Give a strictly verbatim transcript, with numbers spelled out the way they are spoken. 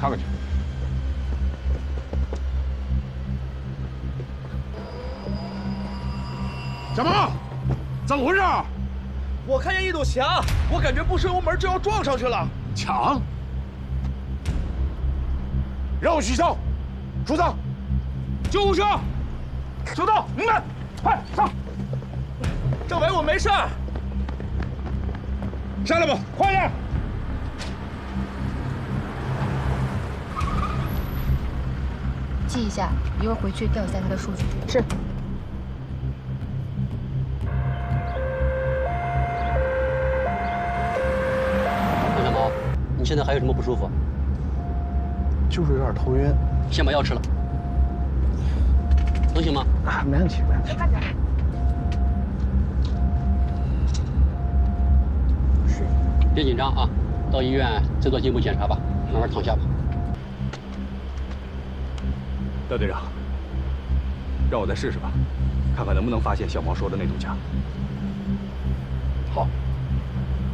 看看去。小毛，怎么回事？ 我看见一堵墙，我感觉不是油门就要撞上去了。 墙？让我取消，出动！救护车，出动！明白，快上！ 政委，我没事儿。 下来吧，快点！ 记一下，一会儿回去调一下他的数据。 是。 杨小毛，你现在还有什么不舒服？ 就是有点头晕。 先把药吃了，能行吗？ 啊，没问题，没问题。 慢点。是。 别紧张啊，到医院再做进一步检查吧，慢慢躺下吧。 廖队长，让我再试试吧，看看能不能发现小毛说的那堵墙。 好。